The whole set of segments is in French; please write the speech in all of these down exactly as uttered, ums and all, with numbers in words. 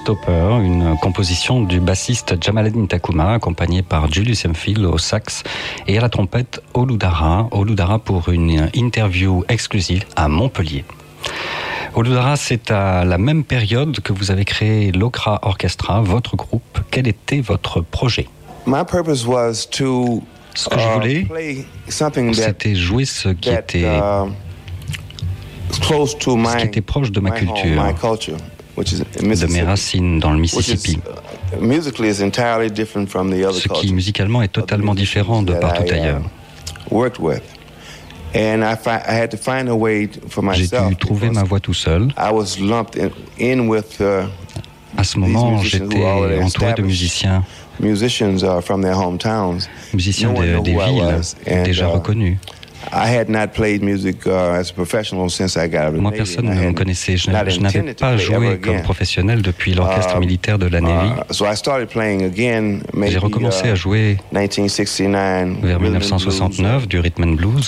Showstopper, une composition du bassiste Jamaleddine Taccouma, accompagné par Julius Hemphill au sax et à la trompette Oludara. Oludara pour une interview exclusive à Montpellier. Oludara, c'est à la même période que vous avez créé l'Okra Orchestra, votre groupe. Quel était votre projet? My purpose was to Ce que je voulais, c'était jouer ce qui était, ce qui était proche de ma culture, de mes racines dans le Mississippi, ce qui musicalement est totalement différent de partout ailleurs. J'ai dû trouver ma voix tout seul. À ce moment, j'étais entouré de musiciens. musiciens des, des villes déjà reconnus. Moi, personne ne me connaissait. Je n'avais pas joué comme professionnel depuis l'orchestre militaire de la Navy. J'ai recommencé à jouer vers dix-neuf cent soixante-neuf du rhythm and blues,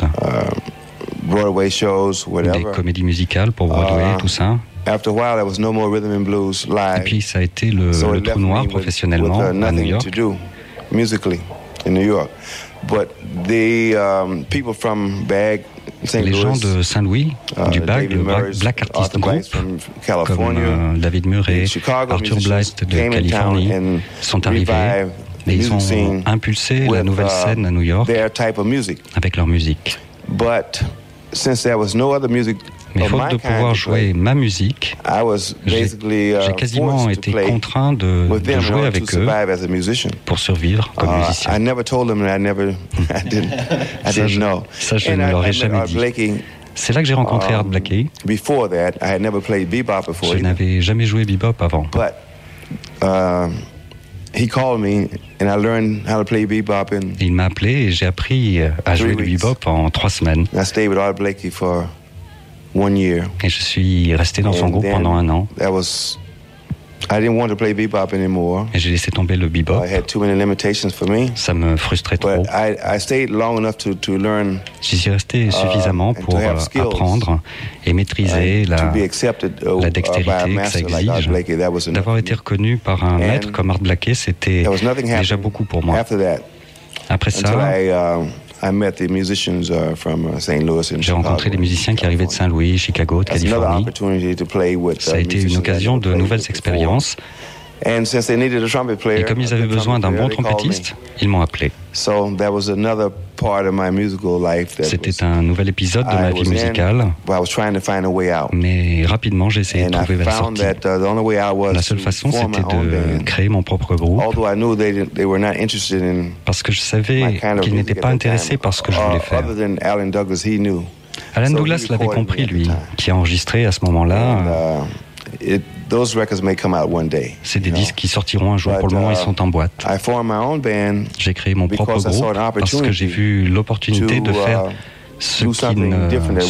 des comédies musicales pour Broadway, tout ça. After a while, there was no more rhythm and blues live. Et puis ça a été le, so le trou noir professionnellement with, uh, à New York. To do musically in New York, but the um, people from Bag, Saint Les Louis, gens de Saint-Louis, uh, du Bag, le Black Artist Group, comme euh, David Murray, Arthur Blythe de Californie, sont arrivés et ils ont impulsé la nouvelle scène à New York avec leur musique. But since there was no other music. Mais faute de pouvoir jouer ma musique, j'ai, j'ai quasiment été contraint de, de jouer avec eux pour survivre comme musicien. ça, je, ça, je ne leur ai jamais dit. C'est là que j'ai rencontré Art Blakey. Je n'avais jamais joué bebop avant. Il m'a appelé et j'ai appris à jouer du bebop en trois semaines. One year. Et je suis resté dans son And groupe pendant un an. Was, I didn't want to play bebop anymore. Et j'ai laissé tomber le bebop. I had too many limitations for me. Ça me frustrait trop. But I, I stayed long enough to, to learn, J'y suis resté suffisamment uh, pour apprendre et maîtriser la, accepted, uh, la dextérité uh, que ça exige. Blakey, D'avoir été reconnu par un And maître comme Art Blakey, c'était déjà beaucoup pour moi. Après ça, I, uh, J'ai rencontré des musiciens qui arrivaient de Saint-Louis, Chicago, de Californie. Ça a été une occasion de nouvelles expériences. Et comme ils avaient besoin d'un bon trompettiste, ils m'ont appelé. C'était un nouvel épisode de ma vie musicale, mais rapidement j'ai essayé de trouver la sortie. La seule façon, c'était de créer mon propre groupe, parce que je savais qu'ils n'étaient pas intéressés par ce que je voulais faire. Alan Douglas l'avait compris, lui, qui a enregistré à ce moment-là. It, those records may come out one day, C'est des disques qui sortiront un jour. But, pour le moment, uh, ils sont en boîte. I formed my own band j'ai créé mon propre groupe parce que j'ai vu l'opportunité to, de faire ce qui ne,